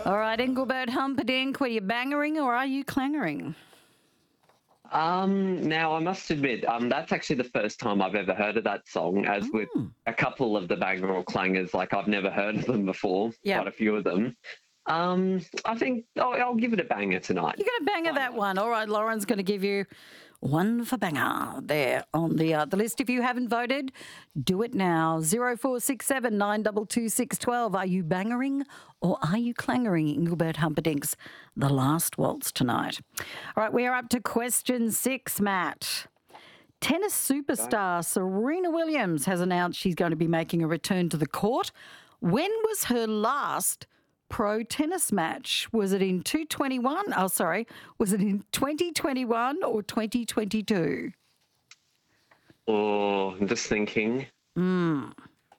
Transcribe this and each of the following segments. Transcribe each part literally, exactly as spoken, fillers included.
All right, Engelbert Humperdinck, were you bangering or are you clangering? Um, now, I must admit, um, that's actually the first time I've ever heard of that song, as Mm. with a couple of the banger or clangers, like I've never heard of them before, Yep. quite a few of them. Um, I think I'll, I'll give it a banger tonight. You're going to banger that one. All right, Lauren's going to give you one for banger there on the uh, the list. If you haven't voted, do it now. zero four six seven nine two two six one two. Are you bangering or are you clangering Engelbert Humperdinck's The Last Waltz tonight? All right, we are up to question six, Matt. Tennis superstar Serena Williams has announced she's going to be making a return to the court. When was her last pro tennis match? Was it in two twenty-one? Oh, sorry. Was it in twenty twenty-one or twenty twenty-two? Oh, I'm just thinking. Mm.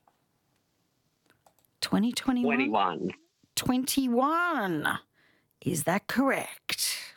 twenty twenty-one? twenty-one. twenty-one. Is that correct?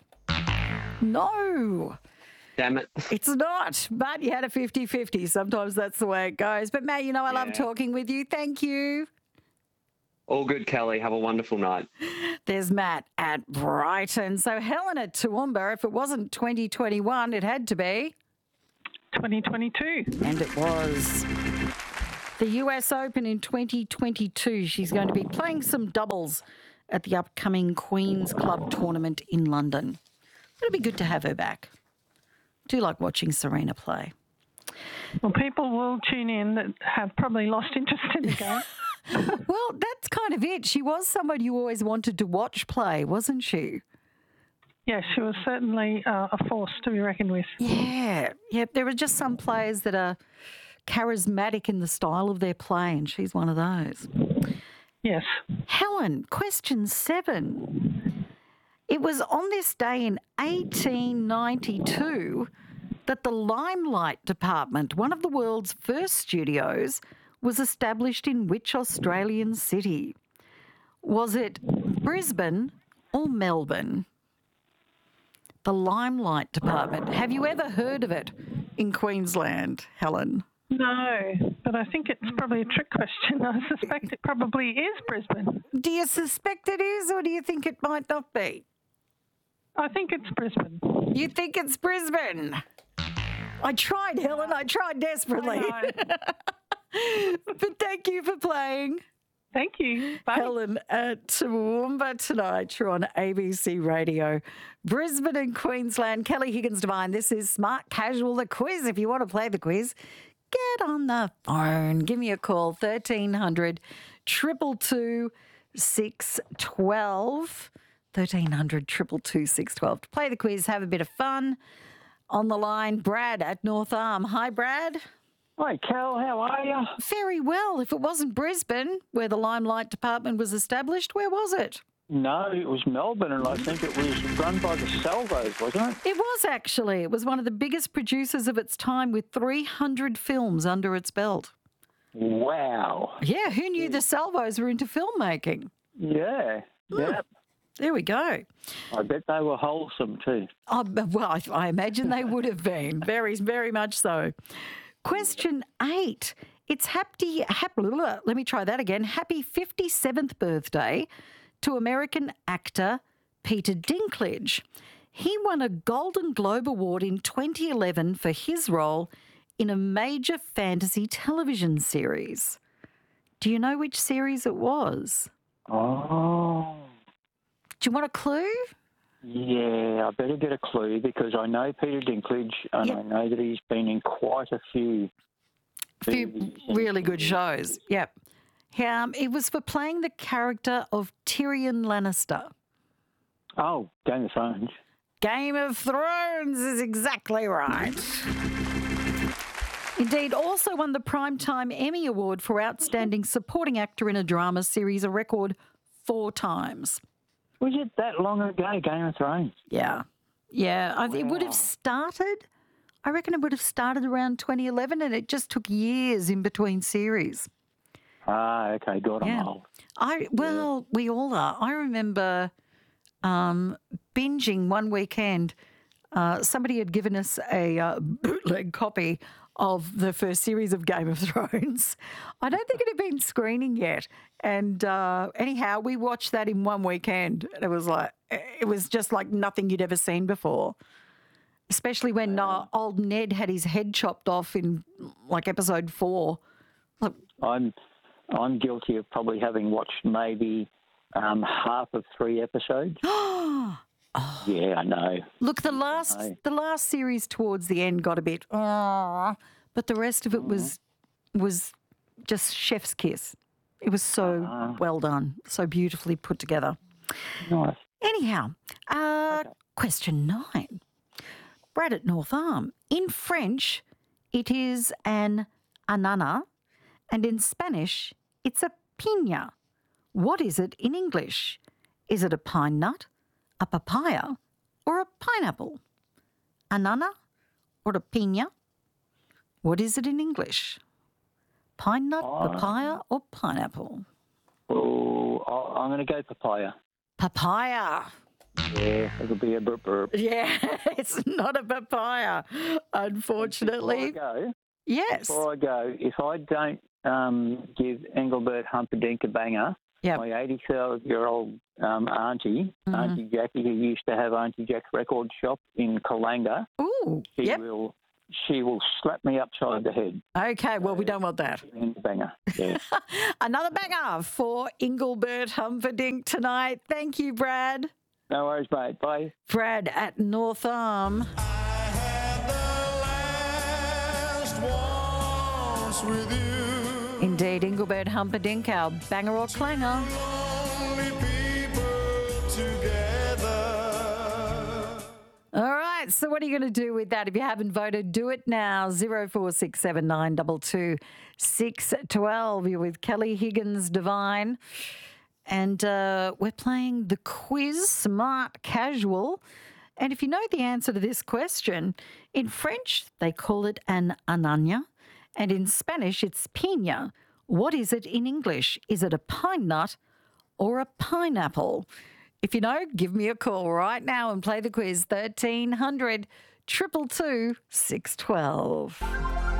No. Damn it. It's not, but you had a fifty-fifty. Sometimes that's the way it goes. But, Matt, you know I love Yeah. talking with you. Thank you. All good, Kelly. Have a wonderful night. There's Matt at Brighton. So Helen at Toowoomba, if it wasn't twenty twenty-one, it had to be twenty twenty-two. And it was. The U S Open in twenty twenty-two. She's going to be playing some doubles at the upcoming Queen's Club tournament in London. It'll be good to have her back. Do like watching Serena play. Well, people will tune in that have probably lost interest in the game. Well, that's kind of it. She was someone you always wanted to watch play, wasn't she? Yes, she was certainly uh, a force to be reckoned with. Yeah. Yeah, there are just some players that are charismatic in the style of their play, and she's one of those. Yes. Helen, question seven. It was on this day in eighteen ninety-two that the Limelight Department, one of the world's first studios, was established in which Australian city? Was it Brisbane or Melbourne? The Limelight Department. Have you ever heard of it in Queensland, Helen? No, but I think it's probably a trick question. I suspect it probably is Brisbane. Do you suspect it is, or do you think it might not be? I think it's Brisbane. You think it's Brisbane? I tried, Helen. I tried desperately. I But thank you for playing. Thank you. Bye. Helen at Toowoomba tonight. You're on A B C Radio. Brisbane and Queensland. Kelly Higgins-Devine. This is Smart Casual, the quiz. If you want to play the quiz, get on the phone. Give me a call, thirteen hundred, two two two, six one two. thirteen hundred, two two two, six one two. To play the quiz, have a bit of fun. On the line, Brad at North Arm. Hi, Brad. Hi, Cal. How are you? Very well. If it wasn't Brisbane, where the Limelight Department was established, where was it? No, it was Melbourne, and I think it was run by the Salvos, wasn't it? It was actually. It was one of the biggest producers of its time with three hundred films under its belt. Wow. Yeah, who knew the Salvos were into filmmaking? Yeah. Yep. There we go. I bet they were wholesome too. Oh, well, I, I imagine they would have been. Very, very much so. Question eight. It's happy, happy, let me try that again. Happy fifty-seventh birthday to American actor Peter Dinklage. He won a Golden Globe Award in twenty eleven for his role in a major fantasy television series. Do you know which series it was? Oh. Do you want a clue? Yeah, I better get a clue because I know Peter Dinklage and Yep. I know that he's been in quite a few. A few movies really and good T V shows. Yep. Um, it was for playing the character of Tyrion Lannister. Oh, Game of Thrones. Game of Thrones is exactly right. Indeed, also won the Primetime Emmy Award for Outstanding Supporting Actor in a Drama Series, a record four times. Was it that long ago, Game of Thrones? Yeah. Yeah. I, it would have started, I reckon it would have started around twenty eleven and it just took years in between series. Ah, okay, got 'em Yeah. old. I well, we all are. I remember um, binging one weekend. Uh, somebody had given us a uh, bootleg copy of the first series of Game of Thrones. I don't think it had been screening yet. And uh, anyhow, we watched that in one weekend. It was like, it was just like nothing you'd ever seen before. Especially when uh, old Ned had his head chopped off in like episode four. Look, I'm I'm guilty of probably having watched maybe um, half of three episodes. oh. Yeah, I know. Look, the last I know. the last series towards the end got a bit, oh, but the rest of it was was just chef's kiss. It was so Ah. well done, so beautifully put together. Nice. Anyhow, uh, question nine. Brad at North Arm. In French, it is an anana, and in Spanish, it's a piña. What is it in English? Is it a pine nut, a papaya, or a pineapple? Anana or a piña? What is it in English? Pine nut, Oh. papaya, or pineapple? Oh, I- I'm going to go papaya. Papaya. Yeah, it'll be a burp burp. Yeah, it's not a papaya, unfortunately. Before I go, Yes. before I go, if I don't um, give Engelbert Humperdinck a banger, Yep. my eighty-five-year-old um, auntie, Mhm. Auntie Jackie, who used to have Auntie Jack's record shop in Kalanga, Ooh, she yep. will she will slap me upside the head. Okay, well, we don't want that. In the banger. Yeah. Another banger for Engelbert Humperdinck tonight. Thank you, Brad. No worries, mate. Bye. Brad at North Arm. Indeed, Engelbert Humperdinck, our banger or clanger. All right, so what are you going to do with that? If you haven't voted, do it now. zero four six seven nine two two six one two. You're with Kelly Higgins Divine. And uh, we're playing the quiz, Smart Casual. And if you know the answer to this question, in French, they call it an ananya. And in Spanish, it's piña. What is it in English? Is it a pine nut or a pineapple? If you know, give me a call right now and play the quiz. thirteen hundred, two two two, six one two.